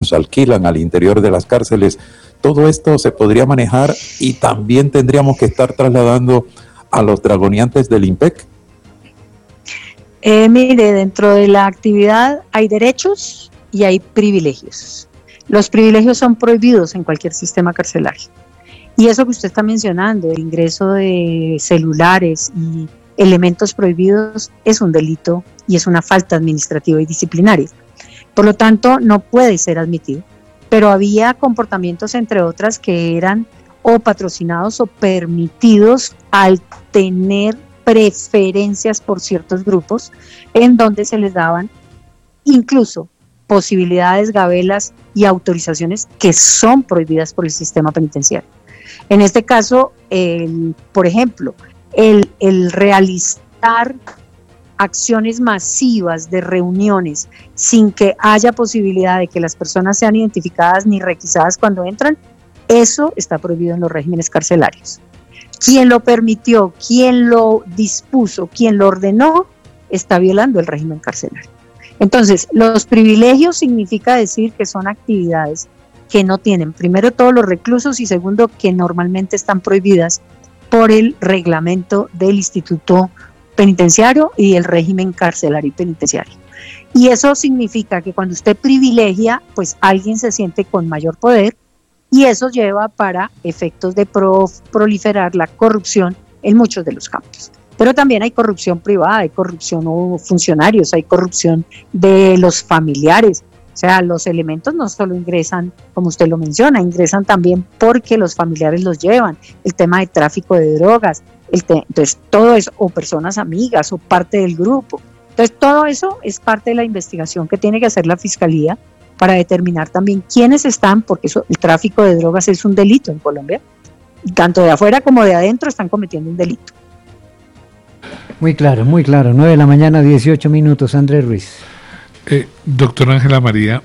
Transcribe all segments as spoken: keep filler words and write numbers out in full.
nos alquilan al interior de las cárceles. Todo esto se podría manejar y también tendríamos que estar trasladando a los dragoneantes del IMPEC. Eh, mire, dentro de la actividad hay derechos y hay privilegios. Los privilegios son prohibidos en cualquier sistema carcelario. Y eso que usted está mencionando, el ingreso de celulares y elementos prohibidos, es un delito y es una falta administrativa y disciplinaria. Por lo tanto, no puede ser admitido. Pero había comportamientos, entre otras, que eran o patrocinados o permitidos al tener preferencias por ciertos grupos, en donde se les daban incluso posibilidades, gabelas y autorizaciones que son prohibidas por el sistema penitenciario. En este caso, el, por ejemplo, el, el realizar acciones masivas de reuniones sin que haya posibilidad de que las personas sean identificadas ni requisadas cuando entran, eso está prohibido en los regímenes carcelarios. Quien lo permitió, quien lo dispuso, quien lo ordenó, está violando el régimen carcelario. Entonces, los privilegios significa decir que son actividades que no tienen, primero, todos los reclusos y segundo, que normalmente están prohibidas por el reglamento del Instituto Penitenciario y el régimen carcelario y penitenciario. Y eso significa que cuando usted privilegia, pues alguien se siente con mayor poder y eso lleva para efectos de pro, proliferar la corrupción en muchos de los campos. Pero también hay corrupción privada, hay corrupción de funcionarios, hay corrupción de los familiares. O sea, los elementos no solo ingresan, como usted lo menciona, ingresan también porque los familiares los llevan. El tema de tráfico de drogas, el te- entonces todo eso, o personas amigas, o parte del grupo. Entonces todo eso es parte de la investigación que tiene que hacer la Fiscalía para determinar también quiénes están, porque eso, el tráfico de drogas es un delito en Colombia. Tanto de afuera como de adentro están cometiendo un delito. Muy claro, muy claro. nueve de la mañana, dieciocho minutos. Andrés Ruiz. Eh, doctora Ángela María,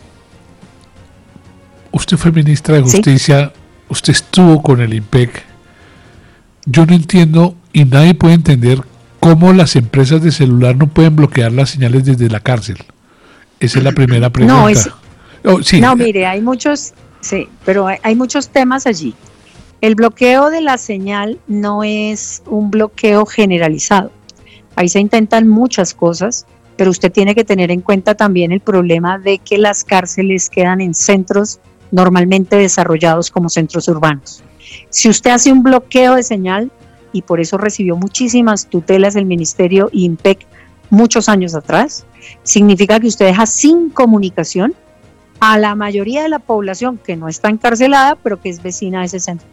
usted fue ministra de Justicia, ¿sí? Usted estuvo con el IMPEC. Yo no entiendo y nadie puede entender cómo las empresas de celular no pueden bloquear las señales desde la cárcel. Esa es la primera pregunta. No, es, oh, sí. no mire, hay muchos, sí, pero hay, hay muchos temas allí. El bloqueo de la señal no es un bloqueo generalizado. Ahí se intentan muchas cosas, pero usted tiene que tener en cuenta también el problema de que las cárceles quedan en centros normalmente desarrollados como centros urbanos. Si usted hace un bloqueo de señal, y por eso recibió muchísimas tutelas del Ministerio IMPEC muchos años atrás, significa que usted deja sin comunicación a la mayoría de la población que no está encarcelada, pero que es vecina de ese centro.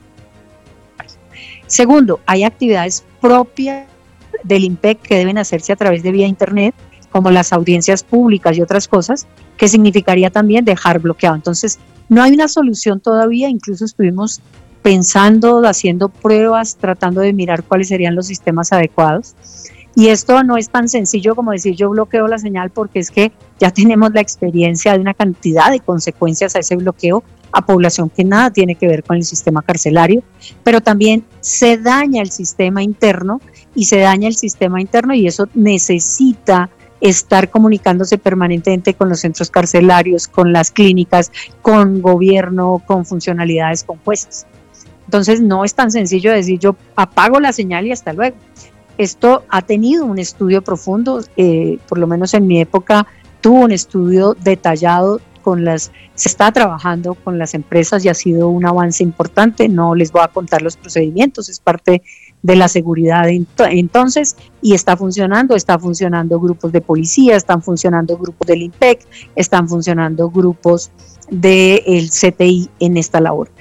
Segundo, hay actividades propias del IMPEC que deben hacerse a través de vía internet, como las audiencias públicas y otras cosas, que significaría también dejar bloqueado. Entonces, no hay una solución todavía, incluso estuvimos pensando, haciendo pruebas, tratando de mirar cuáles serían los sistemas adecuados. Y esto no es tan sencillo como decir yo bloqueo la señal, porque es que ya tenemos la experiencia de una cantidad de consecuencias a ese bloqueo a población que nada tiene que ver con el sistema carcelario, pero también se daña el sistema interno y se daña el sistema interno y eso necesita estar comunicándose permanentemente con los centros carcelarios, con las clínicas, con gobierno, con funcionalidades, con jueces. Entonces no es tan sencillo decir yo apago la señal y hasta luego. Esto ha tenido un estudio profundo, eh, por lo menos en mi época tuvo un estudio detallado con las, se está trabajando con las empresas y ha sido un avance importante. No les voy a contar los procedimientos, es parte de la seguridad entonces, y está funcionando, está funcionando grupos de policía, están funcionando grupos del IMPEC, están funcionando grupos del C T I en esta labor.